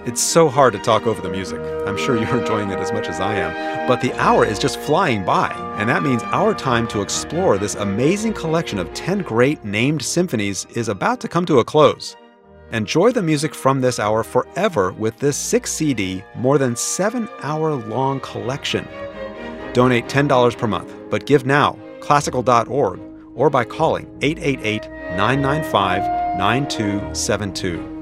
It's so hard to talk over the music. I'm sure you're enjoying it as much as I am. But the hour is just flying by, and that means our time to explore this amazing collection of 10 great named symphonies is about to come to a close. Enjoy the music from this hour forever with this 6-CD, more than 7-hour-long collection. Donate $10 per month, but give now, classical.org, or by calling 888-995-9272.